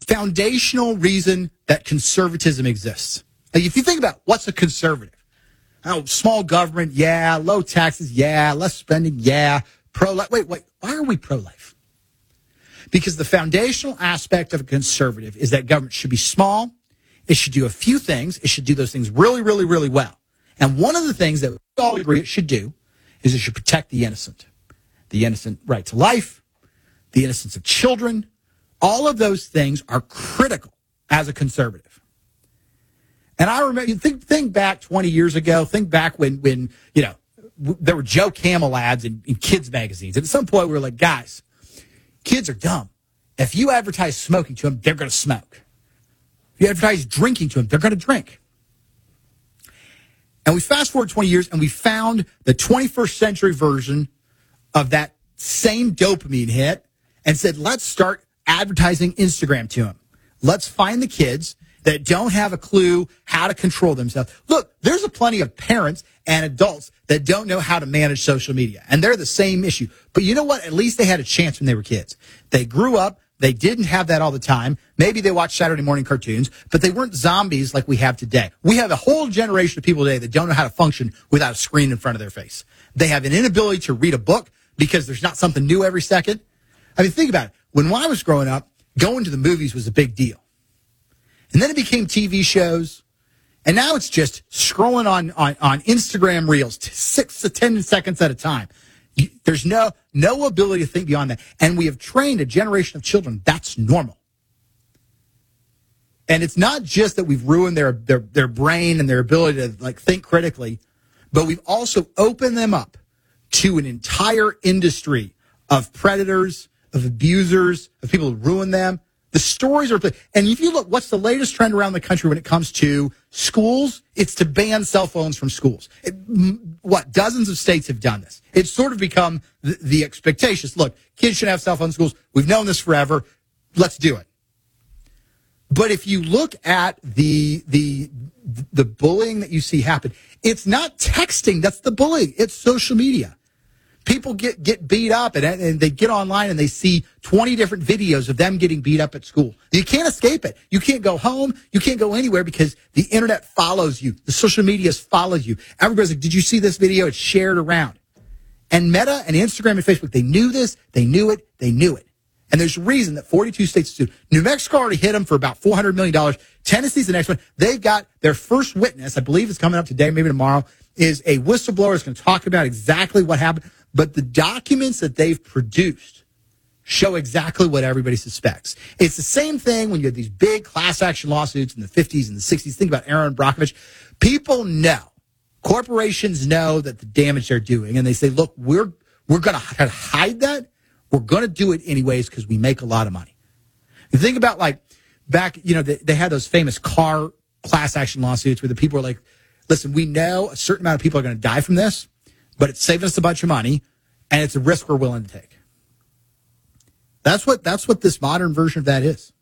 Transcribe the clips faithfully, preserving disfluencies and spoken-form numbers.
foundational reason that conservatism exists. Like, if you think about what's a conservative, oh, small government, yeah, low taxes, yeah, less spending, yeah, pro-life. Wait, wait, why are we pro-life? Because the foundational aspect of a conservative is that government should be small. It should do a few things. It should do those things really, really, really well. And one of the things that we all agree it should do is it should protect the innocent. The innocent right to life, the innocence of children. All of those things are critical as a conservative. And I remember, you think, think back twenty years ago, think back when, when you know, w- there were Joe Camel ads in, in kids' magazines. And at some point, we were like, guys, kids are dumb. If you advertise smoking to them, they're going to smoke. If you advertise drinking to them, they're going to drink. And we fast forward twenty years, and we found the twenty-first century version of that same dopamine hit and said, let's start advertising Instagram to them. Let's find the kids that don't have a clue how to control themselves. Look, there's a plenty of parents and adults that don't know how to manage social media, and they're the same issue. But you know what? At least they had a chance when they were kids. They grew up. They didn't have that all the time. Maybe they watched Saturday morning cartoons, but they weren't zombies like we have today. We have a whole generation of people today that don't know how to function without a screen in front of their face. They have an inability to read a book because there's not something new every second. I mean, think about it. When I was growing up, going to the movies was a big deal. And then it became T V shows. And now it's just scrolling on, on, on Instagram Reels, six to ten seconds at a time. You, there's no, no ability to think beyond that. And we have trained a generation of children. That's normal. And it's not just that we've ruined their, their, their brain and their ability to like think critically, but we've also opened them up to an entire industry of predators, of abusers, of people who ruin them. The stories are, and if you look, what's the latest trend around the country when it comes to schools? It's to ban cell phones from schools. It, what, dozens of states have done this. It's sort of become the, the expectations. Look, kids should have cell phone schools. We've known this forever. Let's do it. But if you look at the, the, the bullying that you see happen, it's not texting that's the bullying. It's social media. People get, get beat up and, and they get online and they see twenty different videos of them getting beat up at school. You can't escape it. You can't go home. You can't go anywhere because the internet follows you. The social media follows you. Everybody's like, did you see this video? It's shared around. And Meta and Instagram and Facebook, they knew this. They knew it. They knew it. And there's a reason that forty-two states sued. New Mexico already hit them for about four hundred million dollars. Tennessee's the next one. They've got their first witness, I believe it's coming up today, maybe tomorrow, is a whistleblower who's going to talk about exactly what happened. But the documents that they've produced show exactly what everybody suspects. It's the same thing when you have these big class action lawsuits in the fifties and the sixties. Think about Aaron Brockovich. People know, corporations know that the damage they're doing, and they say, look, we're we're going to hide that. We're going to do it anyways because we make a lot of money. You think about, like, back, you know, they, they had those famous car class action lawsuits where the people were like, listen, we know a certain amount of people are going to die from this, but it's saving us a bunch of money, and it's a risk we're willing to take. That's what that's what this modern version of that is.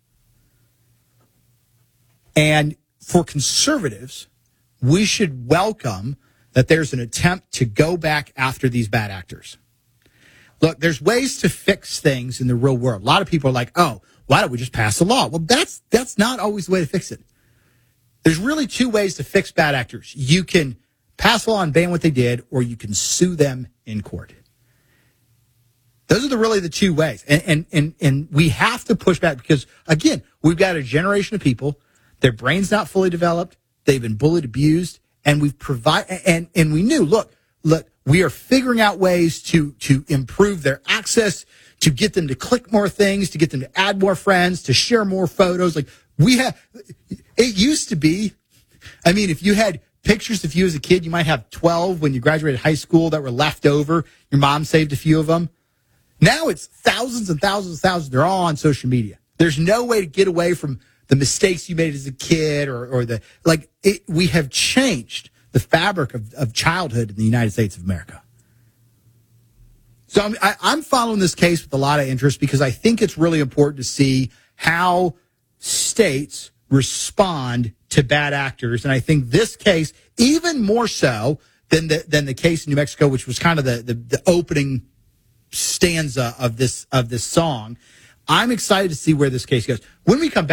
And for conservatives, we should welcome that there's an attempt to go back after these bad actors. Look, there's ways to fix things in the real world. A lot of people are like, oh, why don't we just pass a law? Well, that's that's not always the way to fix it. There's really two ways to fix bad actors. You can pass a law and ban what they did, or you can sue them in court. Those are the really the two ways. And, and, and, and we have to push back because, again, we've got a generation of people, their brain's not fully developed, they've been bullied, abused, and we've provided, and, and we knew, look, look, we are figuring out ways to, to improve their access, to get them to click more things, to get them to add more friends, to share more photos. Like, we have, it used to be, I mean, if you had pictures of you as a kid, you might have twelve when you graduated high school that were left over. Your mom saved a few of them. Now it's thousands and thousands and thousands. They're all on social media. There's no way to get away from the mistakes you made as a kid or, or the, like, it, we have changed the fabric of, of childhood in the United States of America. So I'm, I, I'm following this case with a lot of interest because I think it's really important to see how states respond to bad actors. And I think this case, even more so than the, than the case in New Mexico, which was kind of the, the, the opening stanza of this, of this song, I'm excited to see where this case goes. When we come back,